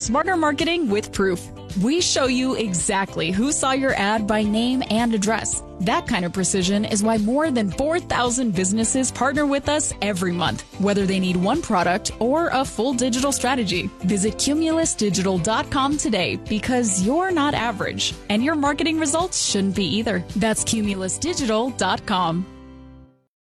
Smarter marketing with proof. We show you exactly who saw your ad by name and address. That kind of precision is why more than 4,000 businesses partner with us every month, whether they need one product or a full digital strategy. Visit cumulusdigital.com today because you're not average, and your marketing results shouldn't be either. That's cumulusdigital.com.